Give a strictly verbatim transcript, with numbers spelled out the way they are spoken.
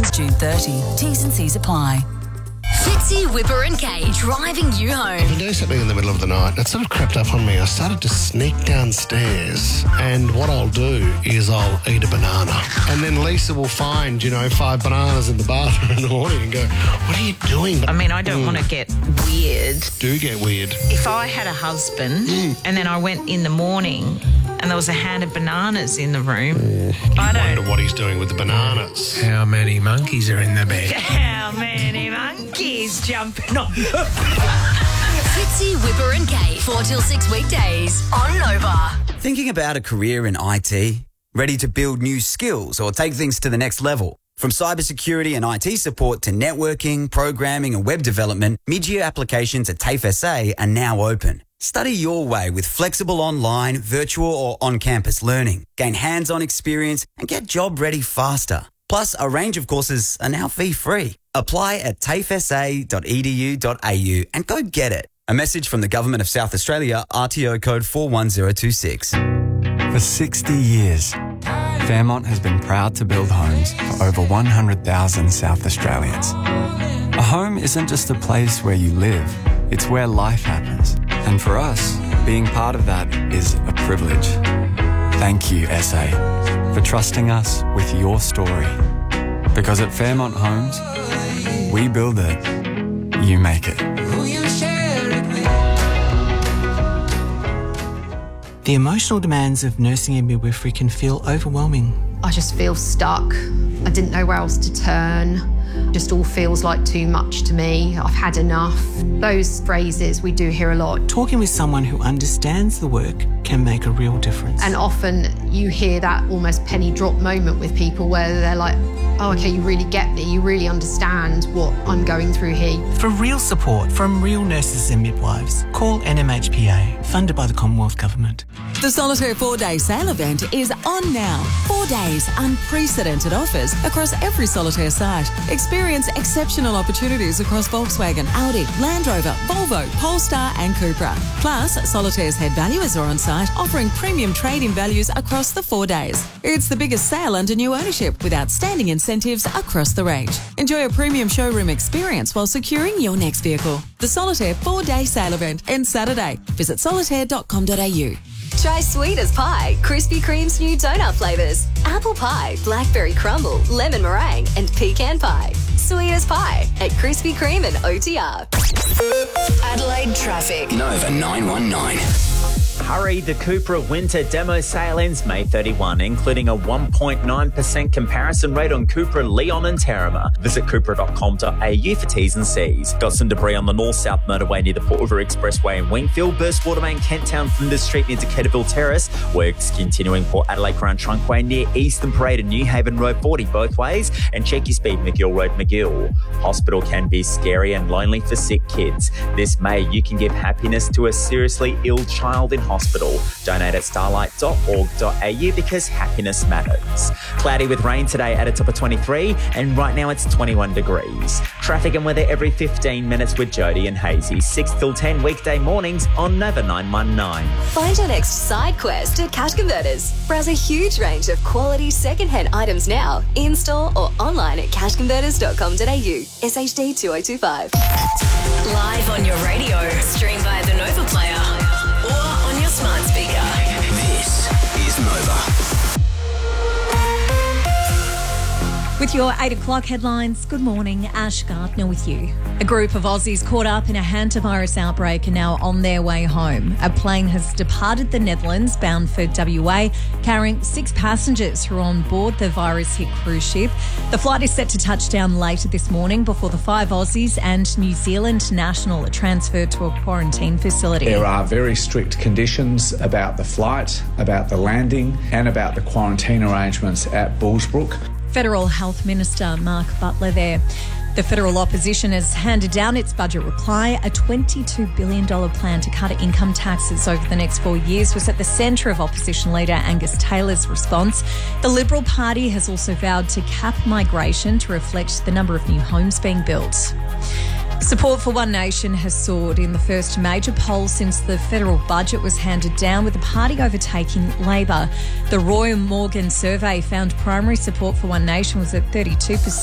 ends June thirtieth. T's and C's apply. Fitzy, Whipper and Kay driving you home. I've been doing something in the middle of the night and it sort of crept up on me. I started to sneak downstairs and what I'll do is I'll eat a banana. And then Lisa will find, you know, five bananas in the bathroom in the morning and go, what are you doing? I mean, I don't mm. want to get weird. Do get weird. If I had a husband mm. and then I went in the morning and there was a hand of bananas in the room, mm. I you don't... wonder what he's doing with the bananas. How many monkeys are in the bed? How many monkeys jumping on? Fitzy, Whipper and Kay, four till six weekdays on Nova. Thinking about a career in I T? Ready to build new skills or take things to the next level? From cybersecurity and I T support to networking, programming and web development, mid-year applications at TAFE S A are now open. Study your way with flexible online, virtual or on-campus learning. Gain hands-on experience and get job ready faster. Plus, a range of courses are now fee-free. Apply at tafe s a dot e d u dot a u and go get it. A message from the Government of South Australia, R T O code four one zero two six. For sixty years, Fairmont has been proud to build homes for over one hundred thousand South Australians. A home isn't just a place where you live, it's where life happens. And for us, being part of that is a privilege. Thank you, S A, for trusting us with your story. Because at Fairmont Homes, we build it, you make it. The emotional demands of nursing and midwifery can feel overwhelming. I just feel stuck. I didn't know where else to turn. Just all feels like too much to me. I've had enough. Those phrases we do hear a lot. Talking with someone who understands the work can make a real difference. And often you hear that almost penny drop moment with people where they're like, oh, okay, you really get me. You really understand what I'm going through here. For real support from real nurses and midwives, call N M H P A, funded by the Commonwealth Government. The Solitaire four-day sale event is on now. Four days, unprecedented offers across every Solitaire site. Experience exceptional opportunities across Volkswagen, Audi, Land Rover, Volvo, Polestar and Cupra. Plus, Solitaire's head valuers are on site offering premium trade-in values across the four days. It's the biggest sale under new ownership with outstanding incentives across the range. Enjoy a premium showroom experience while securing your next vehicle. The Solitaire four-day sale event ends Saturday. Visit solitaire dot com dot a u. Try sweet as pie, Krispy Kreme's new donut flavours. Apple pie, blackberry crumble, lemon meringue and pecan pie. Sweet as pie at Krispy Kreme and O T R. Adelaide traffic. Nova nine one nine. Hurry, the Cupra Winter Demo Sale ends May thirty-first, including a one point nine percent comparison rate on Cupra Leon and Terima. Visit cupra dot com dot a u for T's and C's. Got some debris on the north-south motorway near the Port River Expressway in Wingfield. Burst water main Kent Town Flinders Street near Decaturville Terrace. Works continuing Port Adelaide Crown Trunkway near Eastern Parade and New Haven Road forty both ways. And check your speed, McGill Road, McGill. Hospital can be scary and lonely for sick kids. This May, you can give happiness to a seriously ill child in hospital. Donate at starlight dot org dot a u because happiness matters. Cloudy with rain today at a top of twenty-three, and right now it's twenty-one degrees. Traffic and weather every fifteen minutes with Jody and Hazy. six till ten weekday mornings on Nova nine one nine. Find your next side quest at Cash Converters. Browse a huge range of quality second-hand items now, in-store or online at cash converters dot com dot a u. S H D two oh two five. Live on your radio, stream via the Nova Player or on your smart speaker. This is Nova. With your eight o'clock headlines, good morning, Ash Gardner with you. A group of Aussies caught up in a hantavirus outbreak are now on their way home. A plane has departed the Netherlands bound for W A, carrying six passengers who are on board the virus-hit cruise ship. The flight is set to touch down later this morning before the five Aussies and New Zealand national are transferred to a quarantine facility. There are very strict conditions about the flight, about the landing and about the quarantine arrangements at Bullsbrook. Federal Health Minister Mark Butler there. The federal opposition has handed down its budget reply. A twenty-two billion dollars plan to cut income taxes over the next four years was at the centre of opposition leader Angus Taylor's response. The Liberal Party has also vowed to cap migration to reflect the number of new homes being built. Support for One Nation has soared in the first major poll since the federal budget was handed down, with the party overtaking Labor. The Roy Morgan survey found primary support for One Nation was at thirty-two percent.